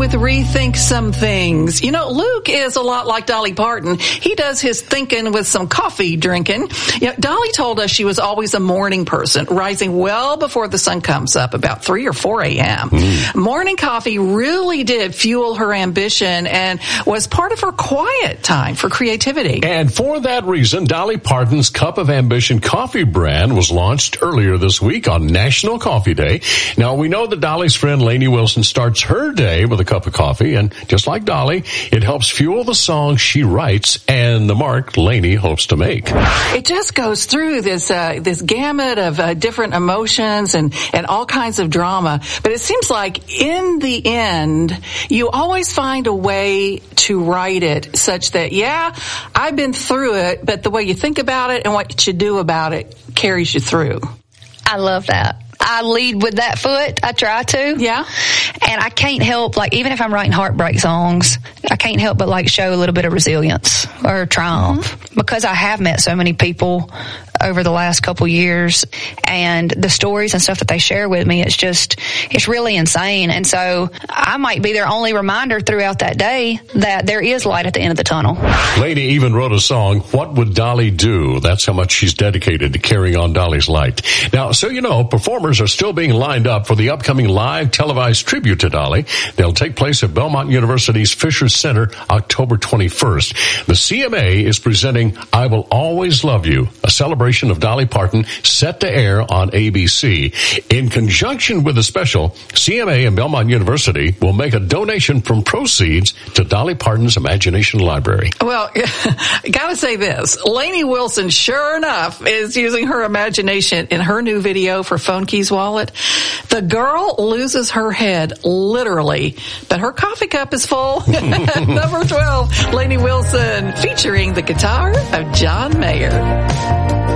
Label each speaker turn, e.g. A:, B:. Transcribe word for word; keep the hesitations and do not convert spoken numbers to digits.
A: with Rethink Some Things. You know, Luke is a lot like Dolly Parton. He does his thinking with some coffee drinking. You know, Dolly told us she was always a morning person, rising well before the sun comes up, about three or four a.m. Mm. Morning coffee really did fuel her ambition and was part of her quiet time for creativity.
B: And for that reason, Dolly Parton's Cup of Ambition coffee brand was launched earlier this week on National Coffee Day. Now, we know that Dolly's friend Lainey Wilson starts her day with a cup of coffee, and just like Dolly, it helps fuel the songs she writes and the mark Lainey hopes to make.
A: It just goes through this uh, this gamut of uh, different emotions and, and all kinds of drama. But it seems like in the end, you always find a way to write it such that, yeah, I've been through it, but the way you think about it and what you do about it carries you through.
C: I love that. I lead with that foot. I try to.
A: Yeah.
C: And I can't help, like, even if I'm writing heartbreak songs, I can't help but, like, show a little bit of resilience or triumph mm-hmm. because I have met so many people over the last couple years, and the stories and stuff that they share with me, it's just, it's really insane. And so I might be their only reminder throughout that day that there is light at the end of the tunnel.
B: Lainey even wrote a song, What Would Dolly Do? That's how much she's dedicated to carrying on Dolly's light. Now, so you know, performers are still being lined up for the upcoming live televised tribute to Dolly. They'll take place at Belmont University's Fisher Center October twenty-first. The C M A is presenting I Will Always Love You, a celebration of Dolly Parton set to air on A B C. In conjunction with the special, C M A and Belmont University will make a donation from proceeds to Dolly Parton's Imagination Library.
A: Well, gotta say this. Lainey Wilson, sure enough, is using her imagination in her new video for Phone Keys Wallet. The girl loses her head, literally, but her coffee cup is full. Number twelve, Lainey Wilson, featuring the guitar of John Mayer.